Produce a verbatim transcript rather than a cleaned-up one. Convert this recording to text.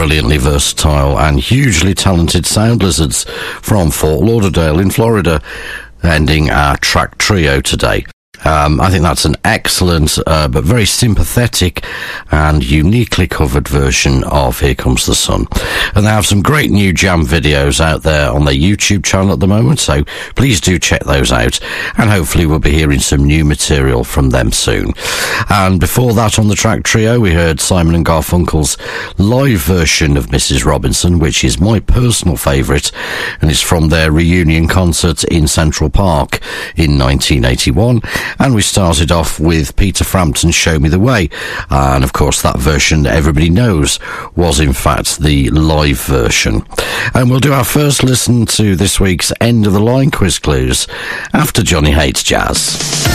brilliantly versatile and hugely talented Sound Lizards from Fort Lauderdale in Florida, ending our track trio today. Um, I think that's an excellent uh, but very sympathetic and uniquely covered version of Here Comes the Sun. And they have some great new jam videos out there on their YouTube channel at the moment, so please do check those out, and hopefully we'll be hearing some new material from them soon. And before that, on the track trio, we heard Simon and Garfunkel's live version of Missus Robinson, which is my personal favourite, and it's from their reunion concert in Central Park in nineteen eighty-one. And we started off with Peter Frampton's Show Me the Way. Uh, and of course, that version that everybody knows was in fact the live version. And we'll do our first listen to this week's End of the Line quiz clues after Johnny Hates Jazz.